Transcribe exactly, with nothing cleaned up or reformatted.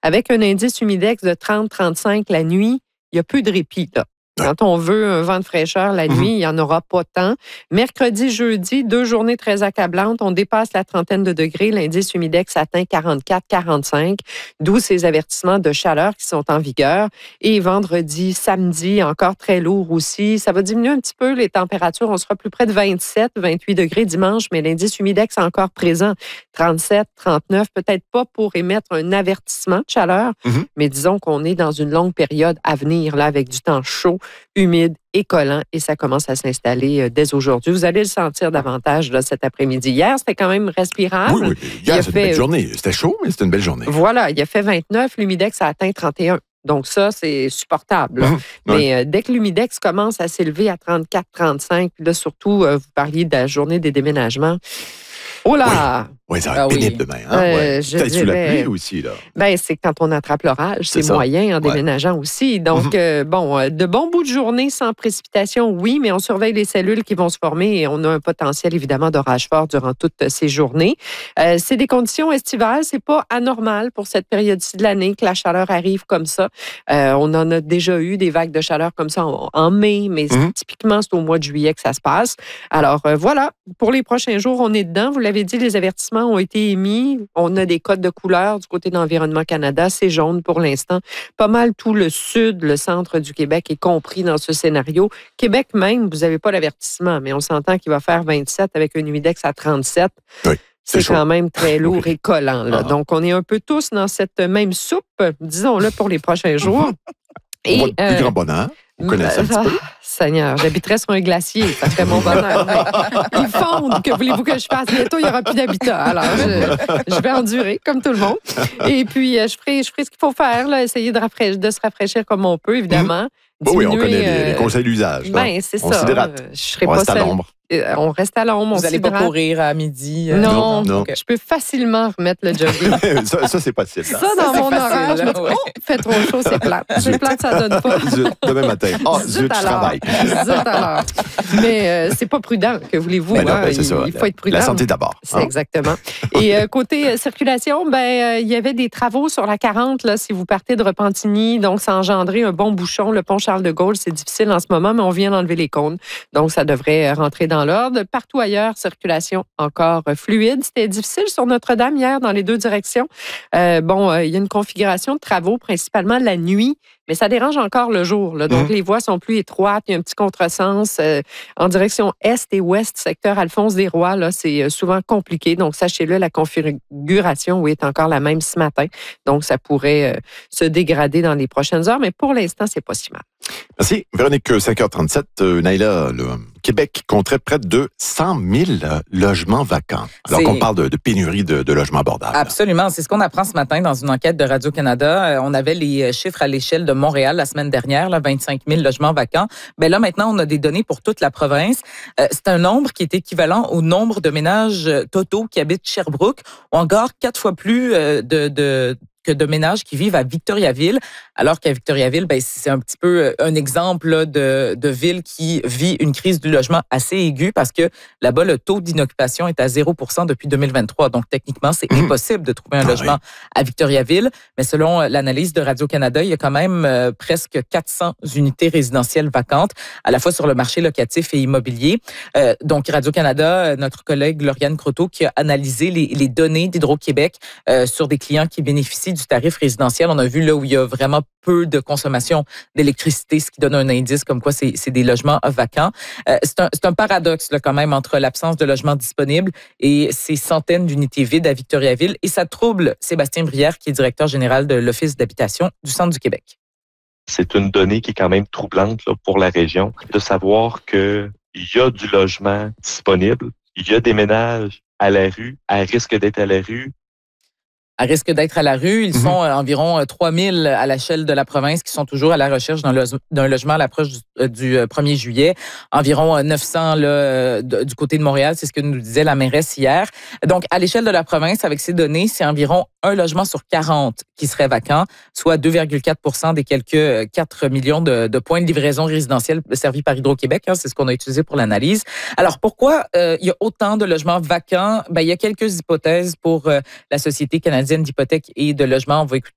avec un indice humidex de trente à trente-cinq la nuit, il y a peu de répit, là. Quand on veut un vent de fraîcheur la nuit, mm-hmm. il n'y en aura pas tant. Mercredi, jeudi, deux journées très accablantes. On dépasse la trentaine de degrés. L'indice humidex atteint quarante-quatre à quarante-cinq, d'où ces avertissements de chaleur qui sont en vigueur. Et vendredi, samedi, encore très lourd aussi. Ça va diminuer un petit peu les températures. On sera plus près de vingt-sept, vingt-huit degrés dimanche, mais l'indice humidex est encore présent. trente-sept, trente-neuf, peut-être pas pour émettre un avertissement de chaleur, mm-hmm. mais disons qu'on est dans une longue période à venir, là, avec du temps chaud, humide et collant, et ça commence à s'installer dès aujourd'hui. Vous allez le sentir davantage là, cet après-midi. Hier, c'était quand même respirable. Oui, oui. Hier, c'était fait... une belle journée. C'était chaud, mais c'était une belle journée. Voilà, il a fait vingt-neuf, l'humidex a atteint trente et un. Donc ça, c'est supportable. Mmh, mais oui. euh, dès que l'humidex commence à s'élever à trente-quatre, trente-cinq, là, surtout, euh, vous parliez de la journée des déménagements. Oh là! Oui. Oui, ça va être ah pénible oui. demain. Hein? Euh, ouais. Peut-être sous la pluie aussi. Là. Ben, c'est quand on attrape l'orage, c'est, c'est moyen en déménageant ouais. aussi. Donc, mm-hmm. euh, bon, de bons bouts de journée sans précipitation, oui, mais on surveille les cellules qui vont se former et on a un potentiel, évidemment, d'orage fort durant toutes ces journées. Euh, c'est des conditions estivales. C'est pas anormal pour cette période-ci de l'année que la chaleur arrive comme ça. Euh, on en a déjà eu des vagues de chaleur comme ça en, en mai, mais mm-hmm. typiquement, c'est au mois de juillet que ça se passe. Alors, euh, voilà, pour les prochains jours, on est dedans. Vous l'avez dit, les avertissements ont été émis. On a des codes de couleur du côté d'Environnement Canada. C'est jaune pour l'instant. Pas mal tout le sud, le centre du Québec est compris dans ce scénario. Québec même, vous n'avez pas l'avertissement, mais on s'entend qu'il va faire vingt-sept avec un humidex à trente-sept. Oui. C'est, c'est quand même très lourd oui. et collant. Là. Ah. Donc, on est un peu tous dans cette même soupe, disons-le, pour les prochains jours. Et, on voit le plus euh, grand bonheur. Vous connaissez un petit peu? Seigneur, j'habiterais sur un glacier, ça ferait mon bonheur. Mais ils fondent, que voulez-vous que je fasse? Bientôt, il n'y aura plus d'habitat. Alors, je, je vais endurer, comme tout le monde. Et puis, je ferai, je ferai ce qu'il faut faire, là, essayer de, rafraîchir, de se rafraîchir comme on peut, évidemment. Mmh. Oh oui, on connaît les, les conseils d'usage. Ben, c'est on ça. S'hydrate. Je serai on pas reste seule. à l'ombre. On reste à l'ombre. Vous n'allez pas courir à midi? Euh, non, non. je peux facilement remettre le jogging. ça, ça, c'est facile. Ça, ça dans ça, mon horaire, je me dis, ouais. oh, fait trop chaud, c'est plate. C'est plate, ça donne pas. Zut, demain matin. Ah, oh, zut, je travaille. Zut alors. Mais euh, c'est pas prudent, que voulez-vous. Ben non, hein? ben, c'est il, ça. il faut être prudent. La santé d'abord. C'est hein? exactement. Et euh, côté euh, circulation, ben euh, il y avait des travaux sur la quarante, là, si vous partez de Repentigny. Donc, ça a engendré un bon bouchon. Le pont Charles-de-Gaulle, c'est difficile en ce moment, mais on vient d'enlever les cônes. Donc, ça devrait rentrer dans l'ordre. Partout ailleurs, circulation encore fluide. C'était difficile sur Notre-Dame hier dans les deux directions. Euh, bon, euh, il y a une configuration de travaux, principalement la nuit, mais ça dérange encore le jour. Là. Donc, mmh. les voies sont plus étroites. Il y a un petit contresens euh, en direction est et ouest, secteur Alphonse-des-Rois. Là, c'est souvent compliqué. Donc, sachez-le, la configuration oui, est encore la même ce matin. Donc, ça pourrait euh, se dégrader dans les prochaines heures, mais pour l'instant, c'est pas si mal. Merci. Véronique, cinq heures trente-sept. Euh, Naïla, le Québec compterait près de cent mille logements vacants. Alors c'est... qu'on parle de, de pénurie de, de logements abordables. Absolument. C'est ce qu'on apprend ce matin dans une enquête de Radio-Canada. On avait les chiffres à l'échelle de Montréal la semaine dernière, là, vingt-cinq mille logements vacants. Mais là, maintenant, on a des données pour toute la province. Euh, c'est un nombre qui est équivalent au nombre de ménages totaux qui habitent Sherbrooke, ou encore quatre fois plus euh, de... de que de ménages qui vivent à Victoriaville, alors qu'à Victoriaville, ben, c'est un petit peu un exemple là, de, de ville qui vit une crise du logement assez aiguë parce que là-bas, le taux d'inoccupation est à zéro pour cent depuis deux mille vingt-trois. Donc, techniquement, c'est mmh. impossible de trouver un ah logement oui. à Victoriaville. Mais selon l'analyse de Radio-Canada, il y a quand même euh, presque quatre cents unités résidentielles vacantes, à la fois sur le marché locatif et immobilier. Euh, donc, Radio-Canada, notre collègue Lauriane Croteau, qui a analysé les, les données d'Hydro-Québec euh, sur des clients qui bénéficient du tarif résidentiel. On a vu là où il y a vraiment peu de consommation d'électricité, ce qui donne un indice comme quoi c'est, c'est des logements vacants. Euh, c'est, un, c'est un paradoxe là, quand même entre l'absence de logements disponibles et ces centaines d'unités vides à Victoriaville. Et ça trouble Sébastien Brière, qui est directeur général de l'Office d'habitation du Centre du Québec. C'est une donnée qui est quand même troublante là, pour la région, de savoir qu'il y a du logement disponible, il y a des ménages à la rue, à risque d'être à la rue, à risque d'être à la rue. Ils mm-hmm. sont euh, environ trois mille à l'échelle de la province qui sont toujours à la recherche d'un, lo- d'un logement à l'approche du, euh, du premier juillet. Environ neuf cents là, euh, de, du côté de Montréal, c'est ce que nous disait la mairesse hier. Donc, à l'échelle de la province, avec ces données, c'est environ un logement sur quarante qui serait vacant, soit deux virgule quatre pour cent des quelques quatre millions de, de points de livraison résidentiels servis par Hydro-Québec. Hein, c'est ce qu'on a utilisé pour l'analyse. Alors, pourquoi euh, il y a autant de logements vacants? Ben, il y a quelques hypothèses pour euh, la Société canadienne d'hypothèques et de logement. On va écouter